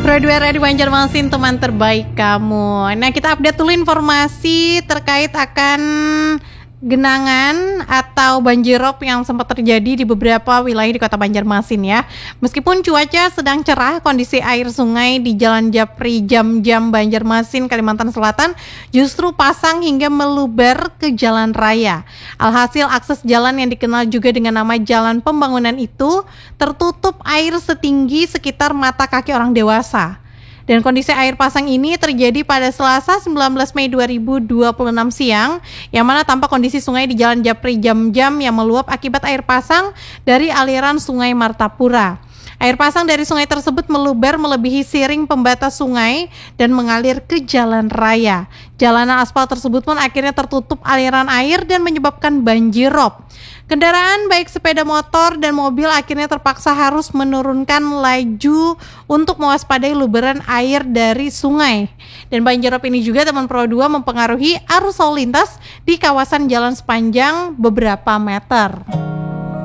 Pro 2 Radio Banjarmasin, teman terbaik kamu. Nah, kita update dulu informasi terkait akan genangan atau banjirop yang sempat terjadi di beberapa wilayah di Kota Banjarmasin ya. Meskipun cuaca sedang cerah, kondisi air sungai di Jalan Japri Jam-Jam Banjarmasin, Kalimantan Selatan justru pasang hingga meluber ke jalan raya. Alhasil akses jalan yang dikenal juga dengan nama Jalan Pembangunan itu tertutup air setinggi sekitar mata kaki orang dewasa. Dan kondisi air pasang ini terjadi pada Selasa 19 Mei 2026 siang, yang mana tampak kondisi sungai di Jalan Japri Jam-Jam yang meluap akibat air pasang dari aliran Sungai Martapura. Air pasang dari sungai tersebut meluber melebihi siring pembatas sungai dan mengalir ke jalan raya. Jalanan aspal tersebut pun akhirnya tertutup aliran air dan menyebabkan banjirop. Kendaraan baik sepeda motor dan mobil akhirnya terpaksa harus menurunkan laju untuk mewaspadai luberan air dari sungai. Dan banjirop ini juga teman Pro 2 mempengaruhi arus lalu lintas di kawasan jalan sepanjang beberapa meter.